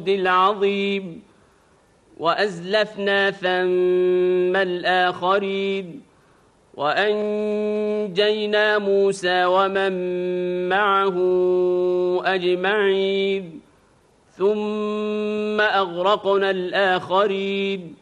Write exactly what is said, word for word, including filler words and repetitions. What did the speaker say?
العظيم وأزلفنا ثم الآخرين وأنجينا موسى ومن معه أجمعين ثم أغرقنا الآخرين